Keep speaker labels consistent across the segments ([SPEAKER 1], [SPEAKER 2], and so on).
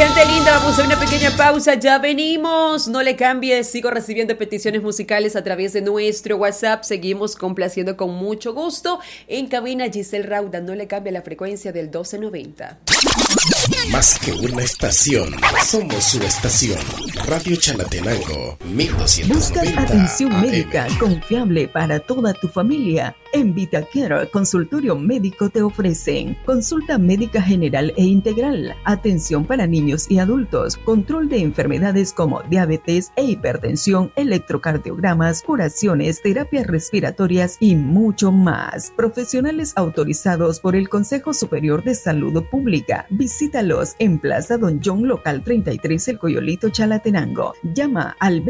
[SPEAKER 1] Gente linda, vamos a una pequeña pausa, ya venimos, no le cambies, sigo recibiendo peticiones musicales a través de nuestro WhatsApp, seguimos complaciendo con mucho gusto. En cabina Giselle Rauda, no le cambie la frecuencia del 1290.
[SPEAKER 2] Más que una estación, somos su estación. Radio Chalatenango, 1290
[SPEAKER 3] ¿Buscas atención
[SPEAKER 2] AM.
[SPEAKER 3] médica confiable para toda tu familia? En VitaCare Consultorio Médico te ofrecen consulta médica general e integral, atención para niños y adultos, control de enfermedades como diabetes e hipertensión, electrocardiogramas, curaciones, terapias respiratorias y mucho más. Profesionales autorizados por el Consejo Superior de Salud Pública. Visítalos en Plaza Don John, local 33, El Coyolito, Chalatenango. Llama al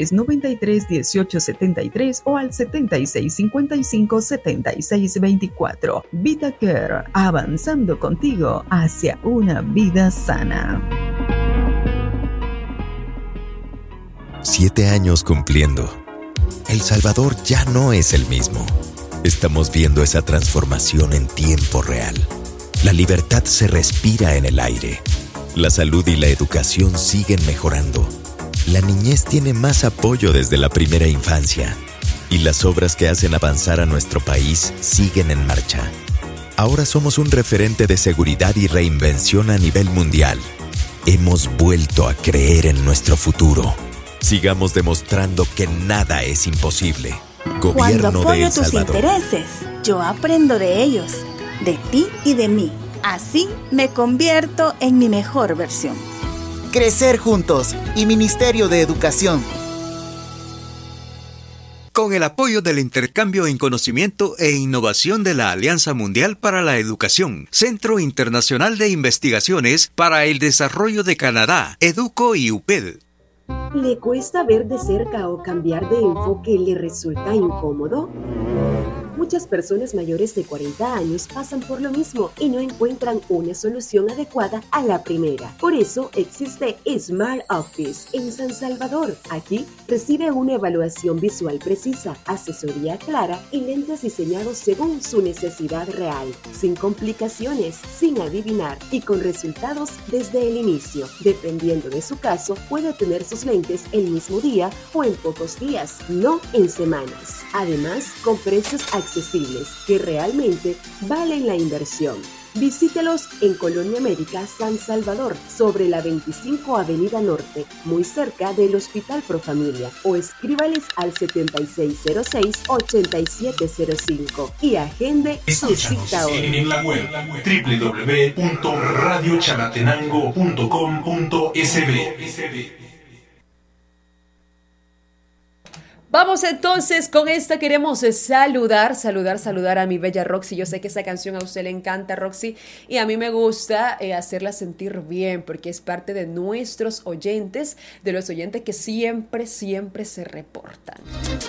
[SPEAKER 3] 2393-1873 o al 7655-7624. VitaCare, avanzando contigo hacia una vida sana.
[SPEAKER 4] 7 años cumpliendo. El Salvador ya no es el mismo. Estamos viendo esa transformación en tiempo real. La libertad se respira en el aire. La salud y la educación siguen mejorando. La niñez tiene más apoyo desde la primera infancia. Y las obras que hacen avanzar a nuestro país siguen en marcha. Ahora somos un referente de seguridad y reinvención a nivel mundial. Hemos vuelto a creer en nuestro futuro. Sigamos demostrando que nada es imposible. Gobierno
[SPEAKER 5] Cuando apoyo
[SPEAKER 4] de El
[SPEAKER 5] tus
[SPEAKER 4] Salvador.
[SPEAKER 5] intereses, yo aprendo de ellos, de ti y de mí. Así me convierto en mi mejor versión.
[SPEAKER 6] Crecer juntos y Ministerio de Educación.
[SPEAKER 7] Con el apoyo del intercambio en conocimiento e innovación de la Alianza Mundial para la Educación, Centro Internacional de Investigaciones para el Desarrollo de Canadá, EDUCO y UPED.
[SPEAKER 8] ¿Le cuesta ver de cerca o cambiar de enfoque le resulta incómodo? Muchas personas mayores de 40 años pasan por lo mismo y no encuentran una solución adecuada a la primera. Por eso existe Smart Office en San Salvador. Aquí recibe una evaluación visual precisa, asesoría clara y lentes diseñados según su necesidad real, sin complicaciones, sin adivinar y con resultados desde el inicio. Dependiendo de su caso, puede tener sus lentes el mismo día o en pocos días, no en semanas. Además, con precios accesibles que realmente valen la inversión. Visítelos en Colonia América, San Salvador, sobre la 25 Avenida Norte, muy cerca del Hospital Profamilia, o escríbales al 7606-8705 y agende su cita hoy.
[SPEAKER 9] En la web www.radiochalatenango.com.sb.
[SPEAKER 1] Vamos entonces con esta, queremos saludar a mi bella Roxy. Yo sé que esa canción a usted le encanta, Roxy, y a mí me gusta hacerla sentir bien, porque es parte de nuestros oyentes, de los oyentes que siempre se reportan.